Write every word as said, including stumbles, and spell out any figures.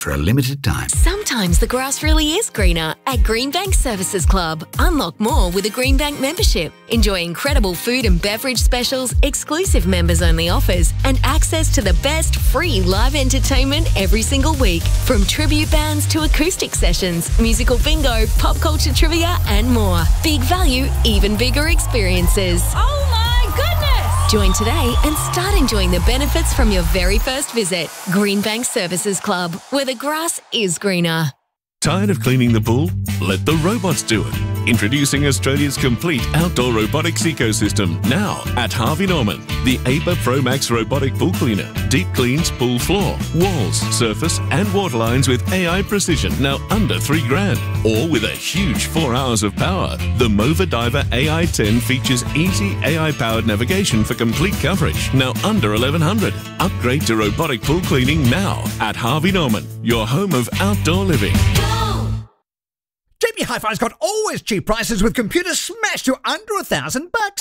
for a limited time. Sometimes the grass really is greener at Greenbank Services Club. Unlock more with a Greenbank membership. Enjoy incredible food and beverage specials, exclusive members-only offers, and access to the best free live entertainment every single week. From tribute bands to acoustic sessions, musical bingo, pop culture trivia, and more. Big value, even bigger experiences. Oh my goodness! Join today and start enjoying the benefits from your very first visit. Greenbank Services Club, where the grass is greener. Tired of cleaning the pool? Let the robots do it. Introducing Australia's complete outdoor robotics ecosystem now at Harvey Norman. The APA Pro Max robotic pool cleaner deep cleans pool floor, walls, surface and water lines with A I precision, now under three grand. Or with a huge four hours of power. The Mova Diver A I ten features easy A I-powered navigation for complete coverage, now under eleven hundred. Upgrade to robotic pool cleaning now at Harvey Norman, your home of outdoor living. J B Hi-Fi's got always cheap prices with computers smashed to under a thousand bucks.